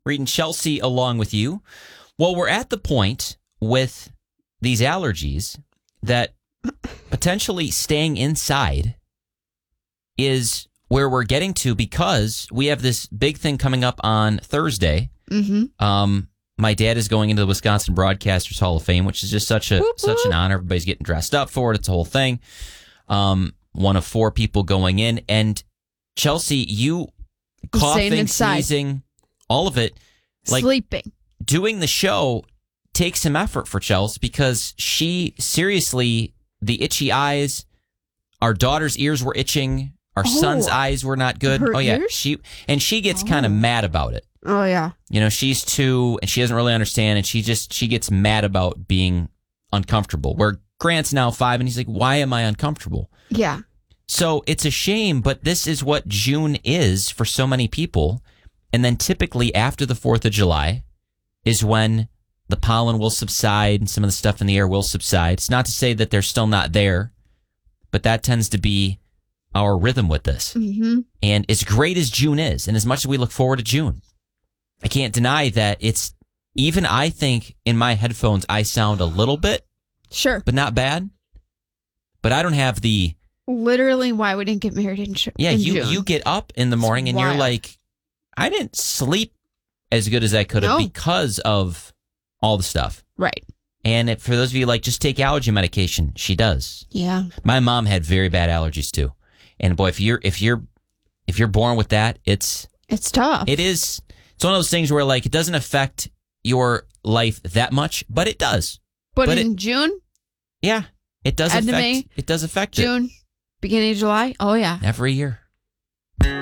reading Chelsea along with you. Well, we're at the point with these allergies that potentially staying inside is where we're getting to because we have this big thing coming up on Thursday. My dad is going into the Wisconsin Broadcasters Hall of Fame, which is just such an honor. Everybody's getting dressed up for it. It's a whole thing. One of 4 people going in. And Chelsea, you coughing, sneezing, all of it. Like, sleeping. Doing the show takes some effort for Chelsea because she seriously, the itchy eyes, our daughter's ears were itching. Our son's eyes were not good. Her yeah. ears? She gets kind of mad about it. Oh, yeah. You know, she's 2 and she doesn't really understand. And she gets mad about being uncomfortable. Where Grant's now 5 and he's like, why am I uncomfortable? Yeah. So it's a shame, but this is what June is for so many people. And then typically after the 4th of July is when the pollen will subside and some of the stuff in the air will subside. It's not to say that they're still not there, but that tends to be our rhythm with this. And as great as June is, and as much as we look forward to June, I can't deny that it's, even I think in my headphones, I sound a little bit, but not bad. But I don't have the... Literally why we didn't get married in June. You get up in the morning and you're like, I didn't sleep as good as I could have because of all the stuff. Right. And for those of you like, just take allergy medication. She does. Yeah. My mom had very bad allergies too. And boy, if you're born with that, it's tough. It is. It's one of those things where like it doesn't affect your life that much, but it does. But in June? Yeah. It does affect June, beginning of July? Oh, yeah. Every year.